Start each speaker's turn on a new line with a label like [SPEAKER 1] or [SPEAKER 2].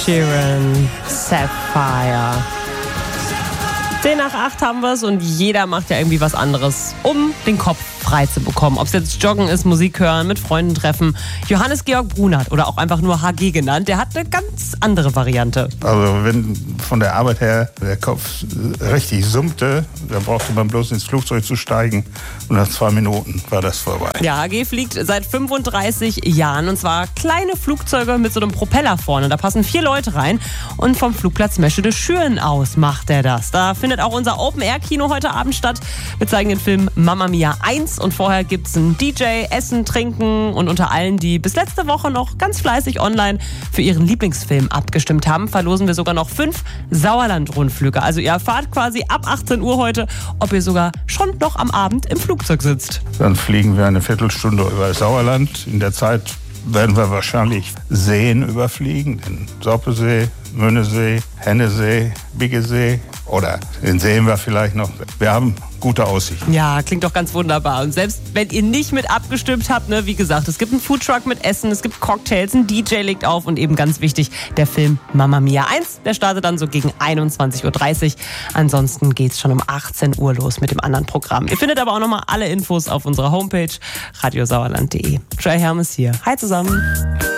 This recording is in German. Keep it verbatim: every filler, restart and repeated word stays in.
[SPEAKER 1] Sheeran, Sapphire. zehn nach acht haben wir es und jeder macht ja irgendwie was anderes, um den Kopf frei zu bekommen. Ob es jetzt Joggen ist, Musik hören, mit Freunden treffen. Johannes Georg Brunert oder auch einfach nur H G genannt, der hat eine ganz andere Variante.
[SPEAKER 2] Also wenn von der Arbeit her der Kopf richtig summte, dann brauchte man bloß ins Flugzeug zu steigen und nach zwei Minuten war das vorbei.
[SPEAKER 1] Ja, H G fliegt seit fünfunddreißig Jahren und zwar kleine Flugzeuge mit so einem Propeller vorne. Da passen vier Leute rein und vom Flugplatz Meschede Schüren aus macht er das. Da findet auch unser Open-Air-Kino heute Abend statt. Wir zeigen den Film Mamma Mia eins und vorher gibt's ein D J, Essen, Trinken und unter allen, die bis letzte Woche noch ganz fleißig online für ihren Lieblingsfilm abgestimmt haben, verlosen wir sogar noch fünf Sauerland-Rundflüge. Also ihr erfahrt quasi ab achtzehn Uhr heute, ob ihr sogar schon noch am Abend im Flugzeug sitzt.
[SPEAKER 2] Dann fliegen wir eine Viertelstunde über das Sauerland. In der Zeit werden wir wahrscheinlich Seen überfliegen. Den Soppesee, Mönnesee, Hennesee, Biggesee oder den sehen wir vielleicht noch. Wir haben gute Aussichten.
[SPEAKER 1] Ja, klingt doch ganz wunderbar. Und selbst wenn ihr nicht mit abgestimmt habt, ne, wie gesagt, es gibt einen Foodtruck mit Essen, es gibt Cocktails, ein D J legt auf und eben ganz wichtig, der Film Mamma Mia eins, der startet dann so gegen einundzwanzig Uhr dreißig. Ansonsten geht's schon um achtzehn Uhr los mit dem anderen Programm. Ihr findet aber auch nochmal alle Infos auf unserer Homepage radiosauerland punkt de. Jay Hermes hier. Hi zusammen.